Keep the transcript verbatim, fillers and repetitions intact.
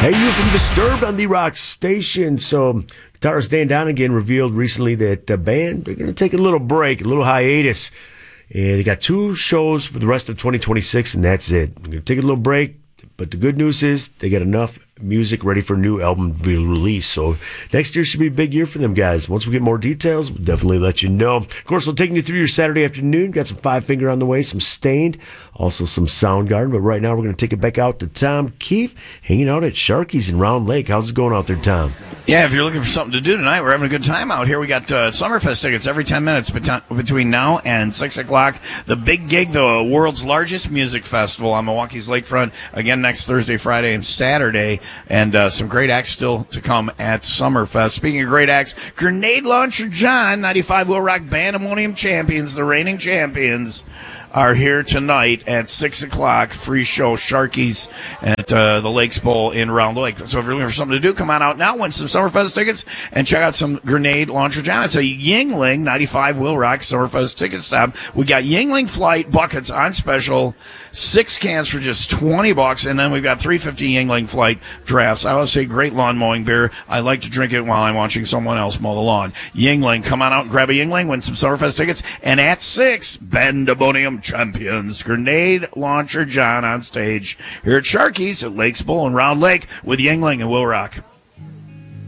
Hey, you from Disturbed on the Rock Station. So, guitarist Dan Donegan revealed recently that the band, they're going to take a little break, a little hiatus. And they got two shows for the rest of twenty twenty-six, and that's it. They're going to take a little break. But the good news is they got enough music ready for a new album to be released. So next year should be a big year for them guys. Once we get more details, we'll definitely let you know. Of course, we'll take you through your Saturday afternoon. Got some Five Finger on the way, some Stained, also some Soundgarden. But right now we're going to take it back out to Tom Keefe, hanging out at Sharky's in Round Lake. How's it going out there, Tom? Yeah, if you're looking for something to do tonight, we're having a good time out here. We got uh, Summerfest tickets every ten minutes bet- between now and six o'clock. The big gig, the world's largest music festival on Milwaukee's lakefront, again next Thursday, Friday, and Saturday. And uh, some great acts still to come at Summerfest. Speaking of great acts, Grenade Launcher John, ninety-five Will Rock Bandemonium champions, the reigning champions, are here tonight at six o'clock. Free show, Sharky's at uh, the Lakes Bowl in Round Lake. So if you're looking for something to do, come on out now, win some Summerfest tickets, and check out some Grenade Launcher John. It's a Yingling ninety-five Will Rock Summerfest ticket stop. We got Yingling Flight buckets on special, six cans for just twenty bucks, and then we've got three fifty Yingling Flight drafts. I always say great lawn mowing beer. I like to drink it while I'm watching someone else mow the lawn. Yingling, come on out and grab a Yingling, win some Summerfest tickets, and at six, Bandemonium champions, Grenade Launcher John on stage here at Sharky's at Lakes Bowl and Round Lake with Yingling and Will Rock.